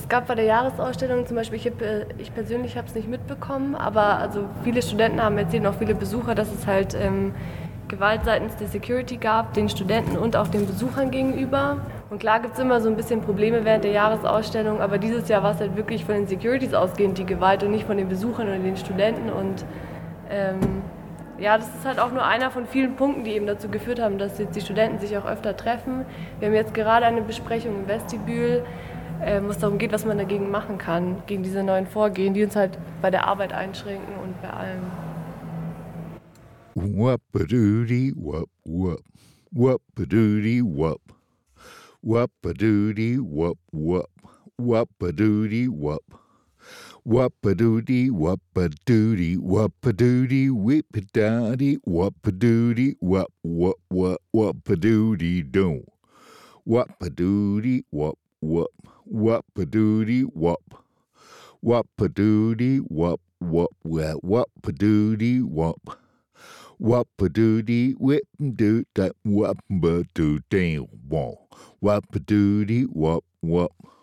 Es gab bei der Jahresausstellung zum Beispiel, ich persönlich habe es nicht mitbekommen, aber also viele Studenten haben erzählt, und auch viele Besucher, dass es halt Gewalt seitens der Security gab, den Studenten und auch den Besuchern gegenüber. Und klar gibt es immer so ein bisschen Probleme während der Jahresausstellung, aber dieses Jahr war es halt wirklich von den Securities ausgehend die Gewalt und nicht von den Besuchern oder den Studenten. Und ja, das ist halt auch nur einer von vielen Punkten, die eben dazu geführt haben, dass jetzt die Studenten sich auch öfter treffen. Wir haben jetzt gerade eine Besprechung im Vestibül, wo es darum geht, was man dagegen machen kann, gegen diese neuen Vorgehen, die uns halt bei der Arbeit einschränken und bei allem. Whoop-a-doody, whoop, whoop. Whoop-a-doody, whoop. Whoop-a-doody, whoop, whoop. Whoop-a-doody, whoop. Whoop-a-doody, whoop-a-doody, whoop-a-doody, whip-a-daddy, whoop-a-doody, whoop, whoop, whoop, whoop-a-doody, do. Whoop-a-doody, whoop, whoop. Whoop-a-doody, whoop. Whoop-a-doody, whoop, whoop, whoop, whoop-a-doody, whoop. Whoop-a-doody, whip-a-doo, that whoop-a-doo, damn, whoop. Whoop-a-doody, whoop, whoop.